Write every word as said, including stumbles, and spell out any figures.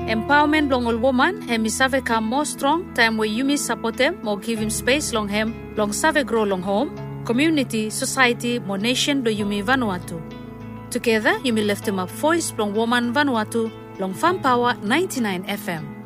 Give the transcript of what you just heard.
Empowerment long all woman, hem is save come more strong, time where you miss support them, more give him space long hem, long save grow long home, community, society, more nation do you me Vanuatu. Together, you may lift him up voice long woman Vanuatu, long Farm Power ninety-nine F M.